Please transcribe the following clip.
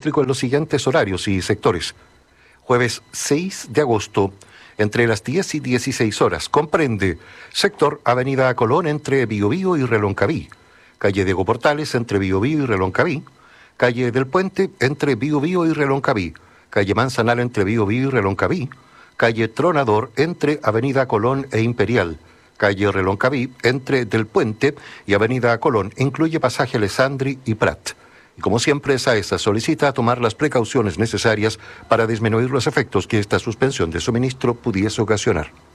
eléctrico en los siguientes horarios y sectores. Jueves 6 de agosto, entre las 10 y 16 horas, comprende sector Avenida Colón entre Biobío y Reloncaví, calle Diego Portales entre Biobío y Reloncaví, calle del Puente entre Biobío y Reloncaví, calle Manzanal entre Biobío y Reloncaví, calle Tronador entre Avenida Colón e Imperial, calle Reloncaví entre Del Puente y Avenida Colón, incluye pasaje Alessandri y Prat. Y como siempre, SAESA solicita tomar las precauciones necesarias para disminuir los efectos que esta suspensión de suministro pudiese ocasionar.